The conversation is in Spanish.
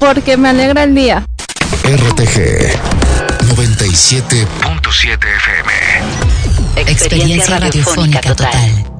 porque me alegra el día. RTG 97.7 FM. Experiencia radiofónica total.